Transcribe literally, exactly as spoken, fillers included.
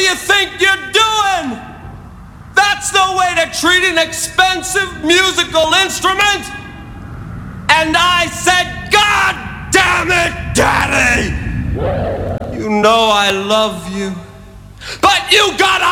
you think you're doing? That's no way to treat an expensive musical instrument. And I said, God damn it, Daddy! You know I love you, but you gotta